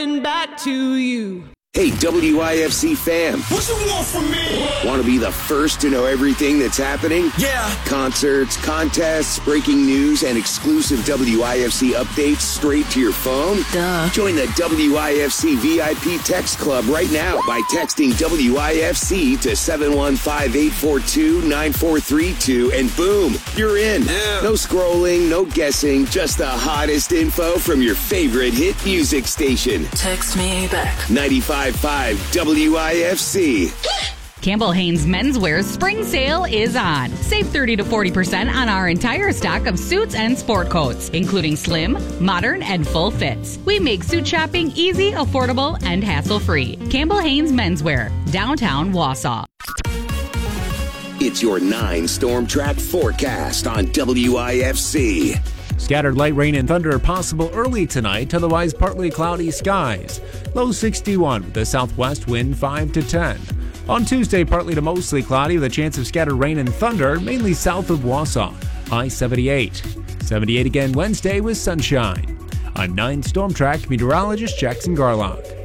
Back to you. Hey, WIFC fam. What you want from me? Want to be the first to know everything that's happening? Yeah. Concerts, contests, breaking news, and exclusive WIFC updates straight to your phone? Duh. Join the WIFC VIP text club right now by texting WIFC to 715-842-9432 and boom, you're in. Yeah. No scrolling, no guessing, just the hottest info from your favorite hit music station. Text me back. 95.5 WIFC. Campbell Haynes Menswear's spring sale is on. Save 30 to 40% on our entire stock of suits and sport coats, including slim, modern, and full fits. We make suit shopping easy, affordable, and hassle-free. Campbell Haynes Menswear, downtown Wausau. It's your 9 Storm Track forecast on WIFC. Scattered light rain and thunder possible early tonight, otherwise partly cloudy skies. Low 61 with a southwest wind 5 to 10. On Tuesday, partly to mostly cloudy with a chance of scattered rain and thunder, mainly south of Wausau. High 78. 78 again Wednesday with sunshine. I'm 9 Storm Track meteorologist Jackson Garlock.